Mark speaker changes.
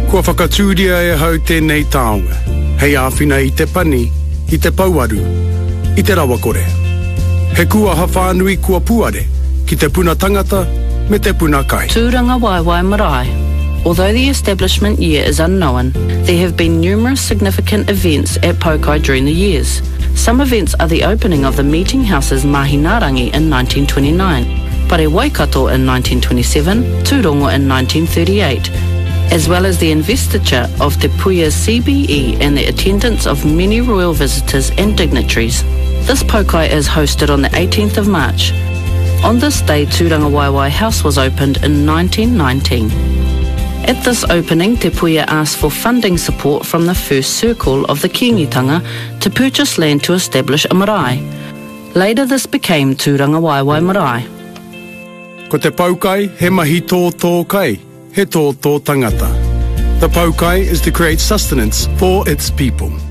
Speaker 1: Kua whakatūria e hau tēnei taonga. Hei āwhina I te pani, I te pauaru, I te rawakore. He kua hawhanui kua puare, ki te puna tangata, me te puna kai.
Speaker 2: Tūranga Waiwai Marae. Although the establishment year is unknown, there have been numerous significant events at Paukai during the years. Some events are the opening of the Meeting House's Mahinarangi in 1929, Pare Waikato in 1927, Tūrongo in 1938, as well as the investiture of Te Puia CBE and the attendance of many royal visitors and dignitaries. This Paukai is hosted on the 18th of March. On this day, Tūranga Waiwai House was opened in 1919. At this opening, Te Puia asked for funding support from the first circle of the Kingitanga to purchase land to establish a marae. Later this became Tūranga Waiwai Marae.
Speaker 1: Ko te Paukai, he mahi tō kai, he tō tangata. The Paukai is to create sustenance for its people.